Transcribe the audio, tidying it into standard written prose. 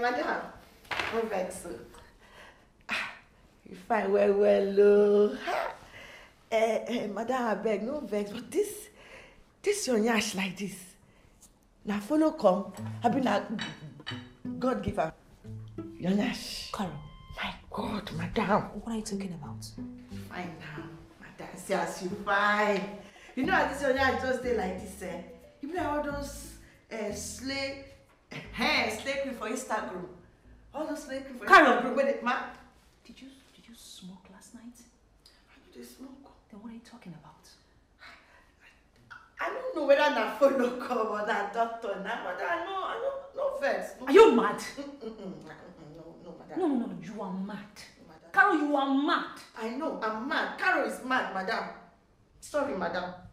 Madam, no vex. You fine well. Madam, I beg, no vex, but this your nyash like this. Now follow come. I been a God giver. Your nyash. Carol. My God, Madam. What are you talking about? Fine now, Madam. See as you fine. You know how this your nyash just stay like this, eh? You be like all those slay queen for Instagram. All those slay queen for Instagram. Where they, Did you smoke last night? I know they smoke. Then what are you talking about? I don't know whether that follow come or that doctor now, but I know, no vex. Are you mad? No, Madam. No, you are mad. Carol, you are mad. I know, I'm mad. Carol is mad, Madam. Sorry, Madam.